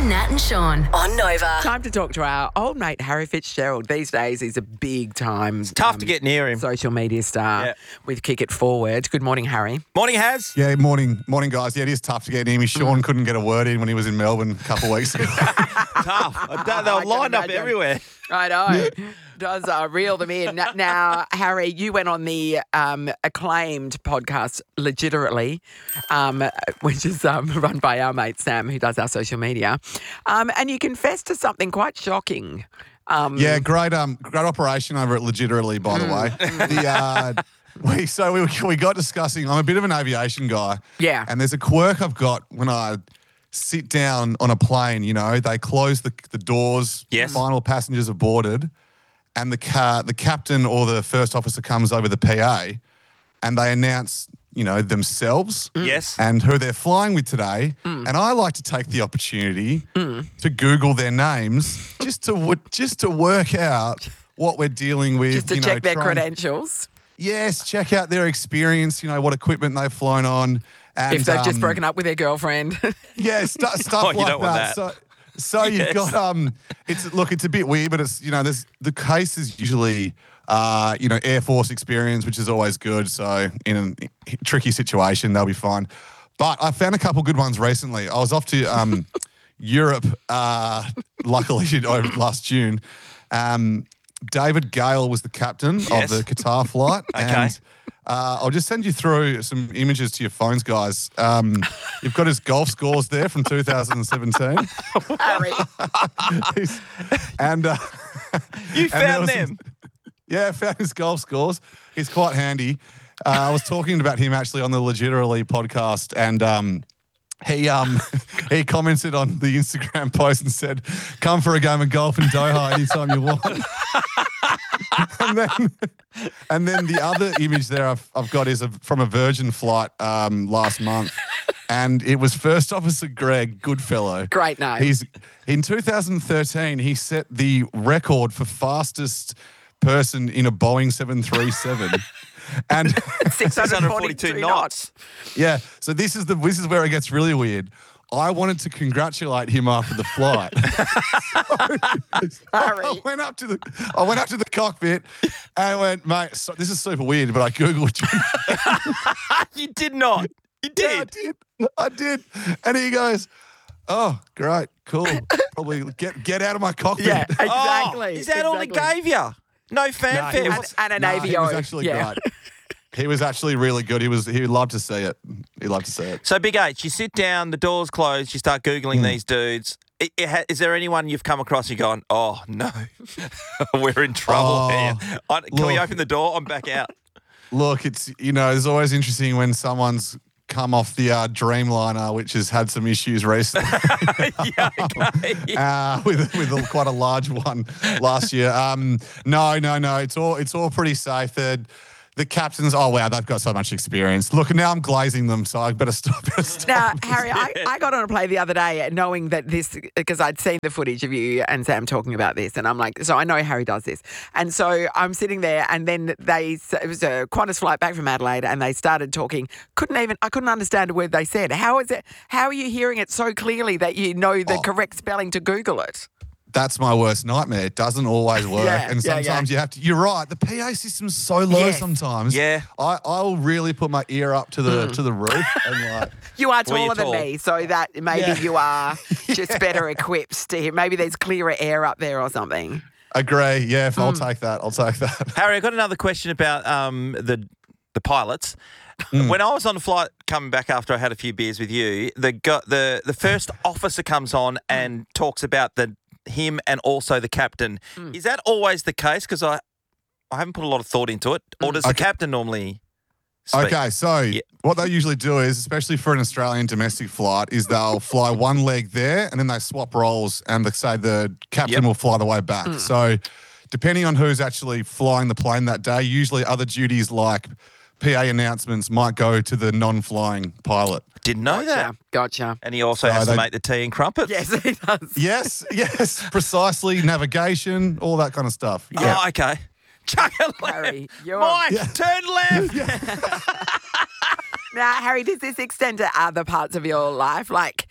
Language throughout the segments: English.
Nat and Sean on Nova. Time to talk to our old mate Harry Fitzgerald. These days, he's a big time. It's tough to get near him. Social media star Yeah. with Kick It Forward. Good morning, Harry. Morning, Haz. Yeah, morning, guys. Yeah, it is tough to get near me. Sean couldn't get a word in when he was in Melbourne a couple of weeks ago. Tough. They were lined up imagine. everywhere. I know. Does reel them in. Now, Harry, you went on the acclaimed podcast, Legitimately, which is run by our mate Sam, who does our social media. And you confessed to something quite shocking. Yeah, great operation over at Legitimately, by the way. We got discussing. I'm a bit of an aviation guy. Yeah. And there's a quirk I've got when I sit down on a plane. You know, they close the doors. Yes. Final passengers have boarded, and the captain or the first officer comes over the PA, and they announce, you know, themselves. Yes. And who they're flying with today. And I like to take the opportunity to Google their names just to work out what we're dealing with. Just to check their credentials. Yes, check out their experience, you know, what equipment they've flown on. And, If they've just broken up with their girlfriend. Yeah, stuff Oh, you like don't want that. that. So you've got it's a bit weird, but it's, you know, there's the case is usually Air Force experience, which is always good. So in a tricky situation, they'll be fine. But I found a couple good ones recently. I was off to Europe, luckily last June. David Gale was the captain Yes. of the Qatar flight. Okay. And I'll just send you through some images to your phones, guys. You've got his golf scores there from 2017. Harry. and You there found was them. Yeah, I found his golf scores. He's quite handy. I was talking about him actually on the Legitimately podcast, and he commented on the Instagram post and said, "Come for a game of golf in Doha anytime you want." and then the other image there I've got is from a Virgin flight last month, and it was First Officer Greg Goodfellow. Great name. He's in 2013. He set the record for fastest person in a Boeing 737. And 642 knots. yeah, so this is where it gets really weird. I wanted to congratulate him after the flight. I went up to the cockpit and I went, "Mate, this is super weird, but I Googled you." You did not. You did. Yeah, I did. And he goes, "Oh, great, cool. Probably get out of my cockpit." Yeah, exactly. Oh, is that all he gave you? No fanfare. he What's- And an No, AVO. he was actually great. He was actually really good. He loved to see it. He loved to see it. So, Big H, you sit down, the door's closed, you start Googling these dudes. Is there anyone you've come across and you're going, "Oh, no, we're in trouble here. Can we look. open the door? I'm back out." Look, it's, you know, it's always interesting when someone's come off the Dreamliner, which has had some issues recently. Yeah, okay. with quite a large one last year. No. It's all pretty safe. The captains, oh wow, they've got so much experience. Look, now I'm glazing them, so I better stop. Now, Harry, I got on a play the other day knowing that this, because I'd seen the footage of you and Sam talking about this, and I'm like, so I know Harry does this. And so I'm sitting there, and then it was a Qantas flight back from Adelaide, and they started talking. I couldn't understand a word they said. How are you hearing it so clearly that you know the correct spelling to Google it? That's my worst nightmare. It doesn't always work. Yeah, and sometimes you have to, you're right, the PA system's so low Yes. sometimes. Yeah. I'll really put my ear up to the roof and like, You are Well, you're taller than tall. me, so that maybe you are just better equipped to hear. Maybe there's clearer air up there or something. agree. Yeah, I'll take that. I'll take that. Harry, I got another question about the pilots. When I was on the flight coming back after I had a few beers with you, the first officer comes on and talks about him and also the captain. Is that always the case? Because I haven't put a lot of thought into it. Or does the captain normally speak? Okay, so what they usually do is, especially for an Australian domestic flight, is they'll fly one leg there and then they swap roles and they say the captain will fly the way back. So depending on who's actually flying the plane that day, usually other duties like PA announcements might go to the non-flying pilot. Didn't know that. Gotcha. And he also has to make the tea and crumpets. Yes, he does. Yes, precisely. Navigation, all that kind of stuff. Yeah. Oh, okay. Chuck it left. Harry, you're Mike, turn left. Now, Harry, does this extend to other parts of your life? Like,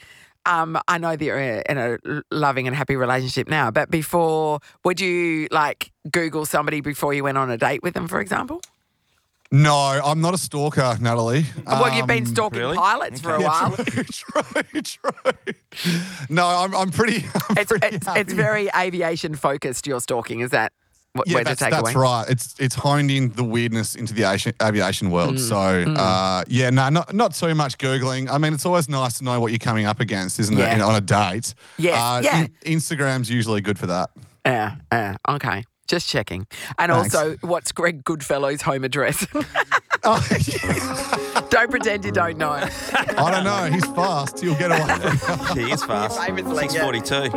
I know that you're in a loving and happy relationship now, but before, would you like Google somebody before you went on a date with them, for example? No, I'm not a stalker, Natalie. Well, you've been stalking really? pilots for a while. True. No, I'm pretty. It's very aviation focused. Your stalking, is that what Yeah, where to take that's away? right. It's honed in the weirdness into the aviation world. Not too much Googling. I mean, it's always nice to know what you're coming up against, isn't it, on a date? Yes, Instagram's usually good for that. Yeah. Okay. Just checking. And Thanks. also, what's Greg Goodfellow's home address? Oh, yeah. Don't pretend you don't know. I don't know. He's fast. He'll get away. He is fast. Famously, yeah. 6:42.